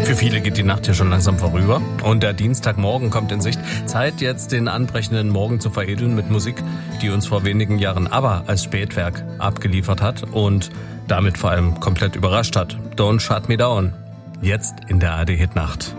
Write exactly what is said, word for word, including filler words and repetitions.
Für viele geht die Nacht hier schon langsam vorüber und der Dienstagmorgen kommt in Sicht. Zeit jetzt den anbrechenden Morgen zu veredeln mit Musik, die uns vor wenigen Jahren ABBA als Spätwerk abgeliefert hat und damit vor allem komplett überrascht hat. Don't Shut Me Down. Jetzt in der A R D Hit Nacht.